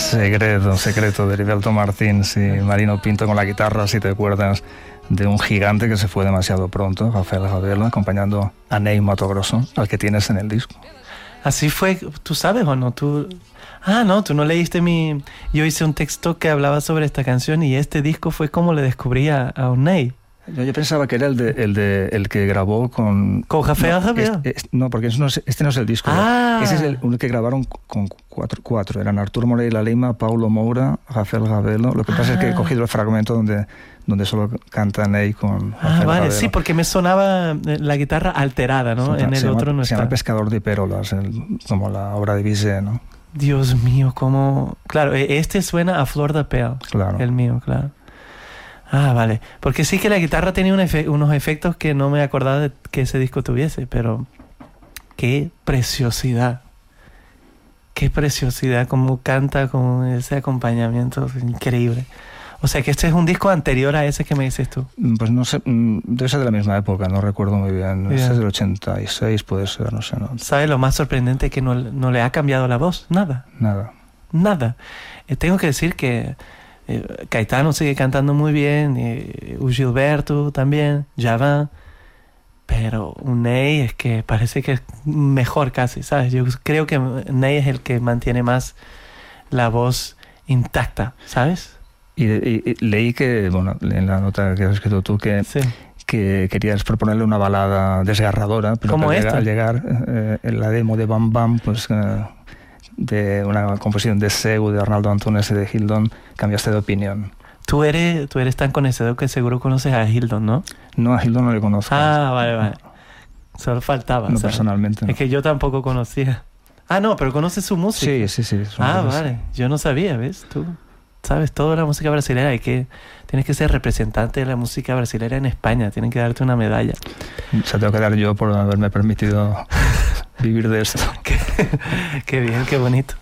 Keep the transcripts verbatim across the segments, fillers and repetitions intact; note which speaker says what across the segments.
Speaker 1: Secreto, secreto de Heriberto Martins y Marino Pinto con la guitarra, si te acuerdas, de un gigante que se fue demasiado pronto, Rafael Ravelo, acompañando a Ney Matogrosso, al que tienes en el disco.
Speaker 2: Así fue, ¿tú sabes o no? ¿Tú... Ah, no, tú no leíste mi... Yo hice un texto que hablaba sobre esta canción y este disco fue como le descubrí a, a Ney.
Speaker 1: Yo, yo pensaba que era el de, el de el que grabó con...
Speaker 2: ¿Con Rafael
Speaker 1: no,
Speaker 2: Ravelo?
Speaker 1: Es, es, no, porque no es, este no es el disco.
Speaker 2: Ah.
Speaker 1: Ese es el, el que grabaron con cuatro, cuatro. Eran Arturo Moreira Lima, Paulo Moura, Rafael Ravelo. Lo que pasa ah. es que he cogido el fragmento donde, donde solo canta Ney con Rafael
Speaker 2: Ah, vale,
Speaker 1: Ravelo.
Speaker 2: sí, porque me sonaba la guitarra alterada, ¿no?
Speaker 1: Sí,
Speaker 2: en el
Speaker 1: llama,
Speaker 2: otro no
Speaker 1: se
Speaker 2: está.
Speaker 1: llama El pescador de pérolas, el, como la obra de Bizet, ¿no?
Speaker 2: Dios mío, cómo... Claro, este suena a Flor de Pel.
Speaker 1: Claro.
Speaker 2: El mío, claro. Ah, vale. Porque sí que la guitarra tenía un efe- unos efectos que no me acordaba de que ese disco tuviese, pero qué preciosidad. Qué preciosidad, cómo canta con ese acompañamiento, es increíble. O sea, que este es un disco anterior a ese que me dices tú.
Speaker 1: Pues no sé, debe ser de la misma época, no recuerdo muy bien.
Speaker 2: Yeah.
Speaker 1: Este es del ochenta y seis, puede ser, no sé. No.
Speaker 2: ¿Sabes lo más sorprendente? Que no, no le ha cambiado la voz, nada.
Speaker 1: Nada.
Speaker 2: Nada. Eh, tengo que decir que eh, Caetano sigue cantando muy bien, eh, o Gilberto también, Djavan, pero Ney es que parece que es mejor casi, ¿sabes? Yo creo que Ney es el que mantiene más la voz intacta, ¿sabes?
Speaker 1: Y, y, y leí que, bueno, en la nota que has escrito tú, que,
Speaker 2: Sí.
Speaker 1: que querías proponerle una balada desgarradora, pero
Speaker 2: ¿Como
Speaker 1: que al
Speaker 2: esta?
Speaker 1: llegar, al llegar eh, en la demo de Bam Bam, pues eh, de una composición de Seu, de Arnaldo Antunes y de Hildon, cambiaste de opinión.
Speaker 2: Tú eres, tú eres tan conocedor que seguro conoces a Hildon, ¿no?
Speaker 1: No, a Hildon no le conozco.
Speaker 2: Ah, vale, vale. Solo faltaba.
Speaker 1: No,
Speaker 2: ¿sabes?
Speaker 1: personalmente no.
Speaker 2: Es que yo tampoco conocía. Ah, no, pero conoces su música.
Speaker 1: Sí, sí, sí.
Speaker 2: Ah, vale. Yo no sabía, ¿ves? Tú sabes toda la música brasileña. Hay que, tienes que ser representante de la música brasileña en España. Tienen que darte una medalla.
Speaker 1: O sea, tengo que dar yo por haberme permitido vivir de esto.
Speaker 2: qué, qué bien, qué bonito.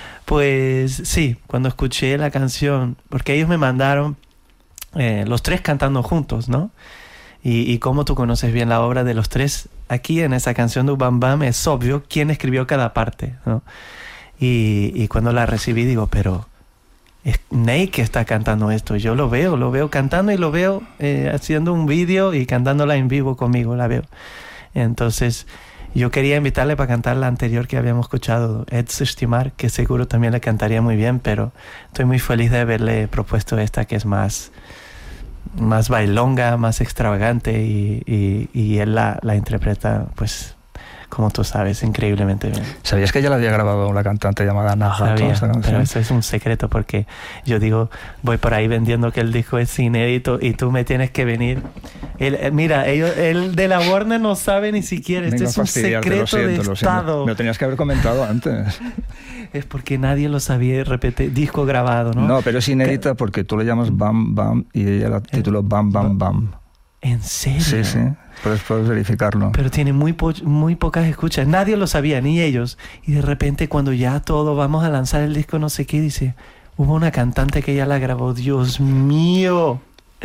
Speaker 2: Pues sí, cuando escuché la canción, porque ellos me mandaron eh, los tres cantando juntos, ¿no? Y, y como tú conoces bien la obra de los tres, aquí en esa canción de Bam Bam es obvio quién escribió cada parte, ¿no? Y, y cuando la recibí digo, pero es Ney que está cantando esto. Yo lo veo, lo veo cantando y lo veo eh, haciendo un vídeo y cantándola en vivo conmigo, la veo. Entonces yo quería invitarle para cantar la anterior que habíamos escuchado, Ed Estimar, que seguro también le cantaría muy bien, pero estoy muy feliz de haberle propuesto esta que es más, más bailonga, más extravagante y, y, y él la, la interpreta, pues, como tú sabes, increíblemente bien.
Speaker 1: ¿Sabías que ya la había grabado una cantante llamada Najato?
Speaker 2: Sabía,
Speaker 1: esta canción?
Speaker 2: pero eso es un secreto porque yo digo, voy por ahí vendiendo que el disco es inédito y tú me tienes que venir. Él, eh, mira, ellos, él de la Warner no sabe ni siquiera, este
Speaker 1: Vengo
Speaker 2: es un
Speaker 1: a fastidiarte,
Speaker 2: secreto
Speaker 1: lo siento,
Speaker 2: de
Speaker 1: lo
Speaker 2: estado.
Speaker 1: siento. Me lo tenías que haber comentado antes.
Speaker 2: Es porque nadie lo sabía y repete, disco grabado, ¿no?
Speaker 1: No, pero es inédita porque tú le llamas Bam Bam y ella la tituló Bam Bam Bam.
Speaker 2: ¿En serio?
Speaker 1: Sí, sí, puedes, puedes verificarlo.
Speaker 2: Pero tiene muy, po muy pocas escuchas. Nadie lo sabía, ni ellos. Y de repente cuando ya todo vamos a lanzar el disco, no sé qué, dice, hubo una cantante que ya la grabó. Dios mío.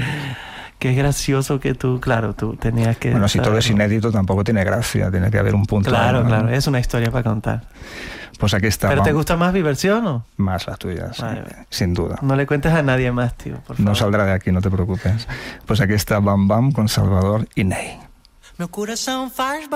Speaker 2: Qué gracioso que tú, claro, tú tenías que...
Speaker 1: Bueno, si
Speaker 2: saberlo.
Speaker 1: todo es inédito tampoco tiene gracia, tiene que haber un punto.
Speaker 2: Claro,
Speaker 1: ¿no?
Speaker 2: claro, es una historia para contar.
Speaker 1: Pues aquí está.
Speaker 2: ¿Pero
Speaker 1: Bam.
Speaker 2: te gusta más mi versión o?
Speaker 1: Más las tuyas,
Speaker 2: Vale,
Speaker 1: sí,
Speaker 2: vale.
Speaker 1: sin duda.
Speaker 2: No le cuentes a nadie más, tío, por favor.
Speaker 1: No saldrá de aquí, no te preocupes. Pues aquí está Bam Bam con Salvador y Ney.
Speaker 3: Meu coração faz